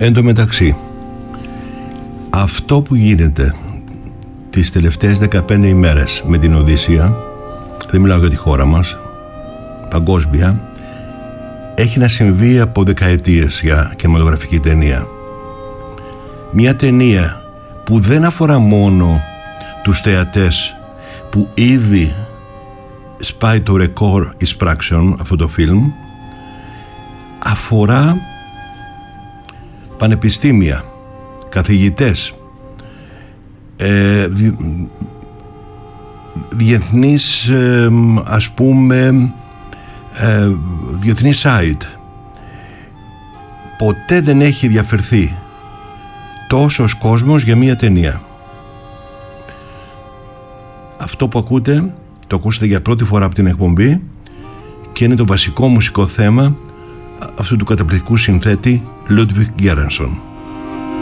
Εν τω μεταξύ, αυτό που γίνεται τις τελευταίες 15 ημέρες με την Οδύσσεια, δεν μιλάω για τη χώρα μας, παγκόσμια, έχει να συμβεί από δεκαετίες για κινηματογραφική ταινία. Μια ταινία που δεν αφορά μόνο τους θεατές, που ήδη σπάει το ρεκόρ εισπράξεων αυτό το φιλμ, αφορά πανεπιστήμια, καθηγητές, διεθνείς, ας πούμε, διεθνή site. Ποτέ δεν έχει διαφερθεί τόσος κόσμος για μία ταινία. Αυτό που ακούτε, το ακούσατε για πρώτη φορά από την εκπομπή και είναι το βασικό μουσικό θέμα αυτού του καταπληκτικού συνθέτη Ludwig Göransson.